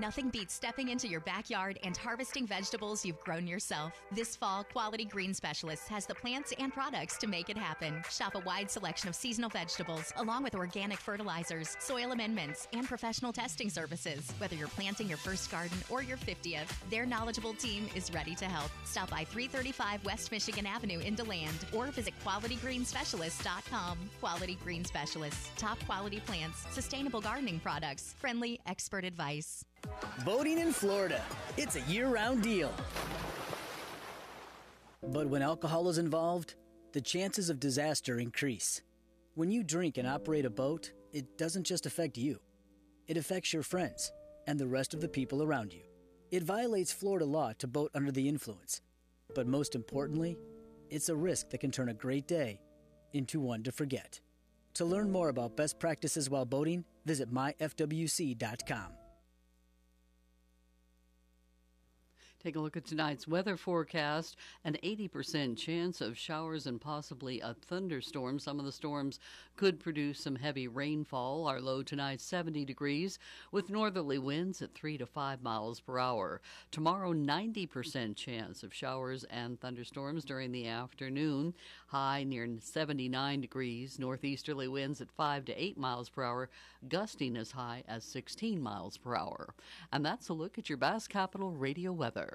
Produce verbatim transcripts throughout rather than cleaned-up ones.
Nothing beats stepping into your backyard and harvesting vegetables you've grown yourself. This fall, Quality Green Specialists has the plants and products to make it happen. Shop a wide selection of seasonal vegetables, along with organic fertilizers, soil amendments, and professional testing services. Whether you're planting your first garden or your fiftieth, their knowledgeable team is ready to help. Stop by three thirty-five West Michigan Avenue in DeLand or visit quality green specialists dot com. Quality Green Specialists. Top quality plants, sustainable gardening products, friendly expert advice. Boating in Florida. It's a year-round deal. But when alcohol is involved, the chances of disaster increase. When you drink and operate a boat, it doesn't just affect you. It affects your friends and the rest of the people around you. It violates Florida law to boat under the influence. But most importantly, it's a risk that can turn a great day into one to forget. To learn more about best practices while boating, visit my f w c dot com. Take a look at tonight's weather forecast. An eighty percent chance of showers and possibly a thunderstorm. Some of the storms could produce some heavy rainfall. Our low tonight, seventy degrees, with northerly winds at three to five miles per hour. Tomorrow, ninety percent chance of showers and thunderstorms during the afternoon. High near seventy-nine degrees. Northeasterly winds at five to eight miles per hour, gusting as high as sixteen miles per hour. And that's a look at your Bass Capital radio weather.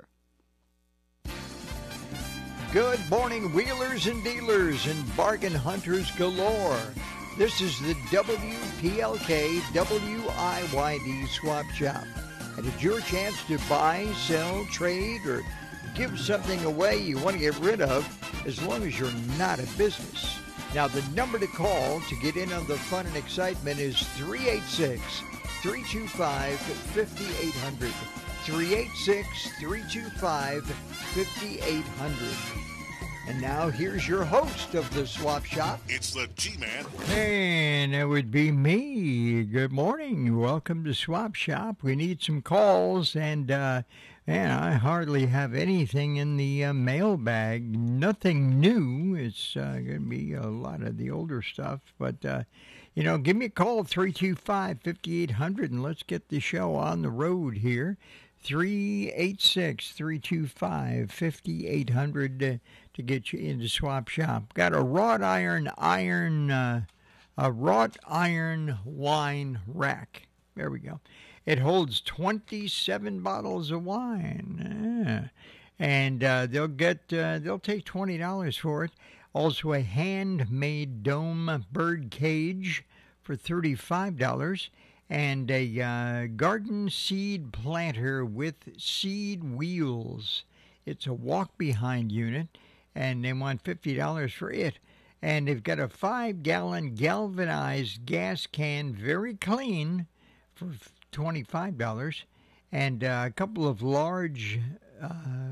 Good morning, wheelers and dealers and bargain hunters galore. This is the W P L K W I Y D Swap Shop. And it's your chance to buy, sell, trade, or give something away you want to get rid of, as long as you're not a business. Now, the number to call to get in on the fun and excitement is three eight six, three two five, five eight zero zero. three eight six, three two five, five eight zero zero. And now here's your host of the Swap Shop. It's the G-Man. And it would be me. Good morning. Welcome to Swap Shop. We need some calls, and uh, man, I hardly have anything in the uh, mailbag. Nothing new. It's uh, going to be a lot of the older stuff, but uh, you know, give me a call, three two five, five eight zero zero, and let's get the show on the road here. three eight six, three two five, five eight zero zero to, to get you into Swap Shop. Got a wrought iron iron uh, a wrought iron wine rack. There we go. It holds twenty-seven bottles of wine, yeah. and uh, they'll get uh, they'll take twenty dollars for it. Also, a handmade dome bird cage for thirty-five dollars. And a uh, garden seed planter with seed wheels. It's a walk-behind unit, and they want fifty dollars for it. And they've got a five-gallon galvanized gas can, very clean, for twenty-five dollars. And uh, a couple of large uh,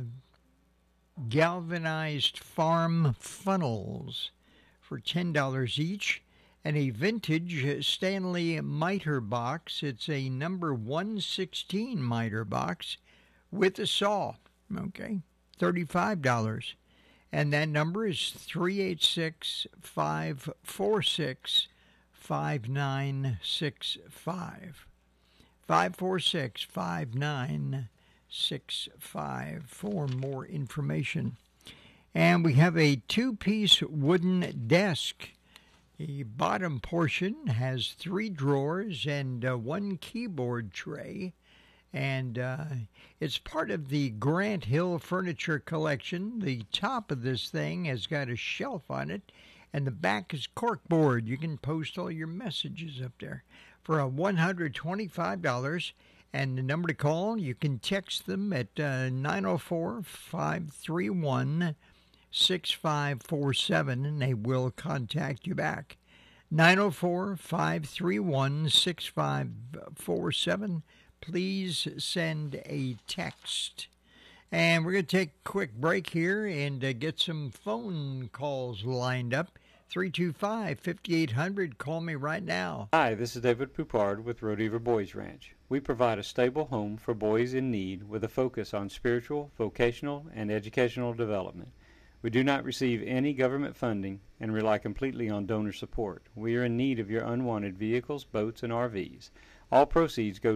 galvanized farm funnels for ten dollars each. And a vintage Stanley miter box. It's a number one sixteen miter box with a saw. Okay, thirty-five dollars. And that number is three eight six, five four six, five nine six five. five four six, five nine six five for more information. And we have a two-piece wooden desk. The bottom portion has three drawers and uh, one keyboard tray, and uh, it's part of the Grant Hill Furniture Collection. The top of this thing has got a shelf on it, and the back is corkboard. You can post all your messages up there for a one hundred twenty-five dollars. And the number to call, you can text them at uh, nine oh four, five three one, six five four seven, and they will contact you back. nine oh four, five three one, six five four seven. Please send a text. And we're going to take a quick break here and uh, get some phone calls lined up. three two five, five eight zero zero. Call me right now. Hi, this is David Poupard with Rodever Boys Ranch. We provide a stable home for boys in need with a focus on spiritual, vocational, and educational development. We do not receive any government funding and rely completely on donor support. We are in need of your unwanted vehicles, boats, and R Vs. All proceeds go